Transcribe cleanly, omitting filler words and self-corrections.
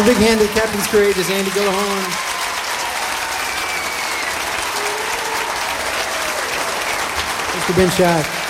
A big hand to the Captain's Courageous, Andy Gillahorn. Mr. Ben Schacht.